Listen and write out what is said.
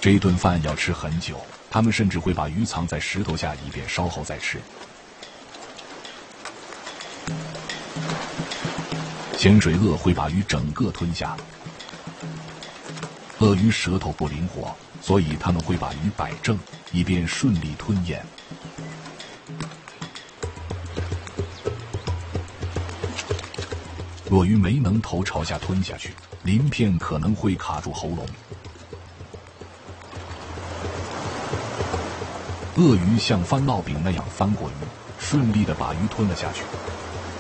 这顿饭要吃很久，他们甚至会把鱼藏在石头下，以便稍后再吃。咸水鳄会把鱼整个吞下。鳄鱼舌头不灵活，所以他们会把鱼摆正，以便顺利吞咽。若鱼没能头朝下吞下去，鳞片可能会卡住喉咙。鳄鱼像翻烙饼那样翻过鱼，顺利地把鱼吞了下去。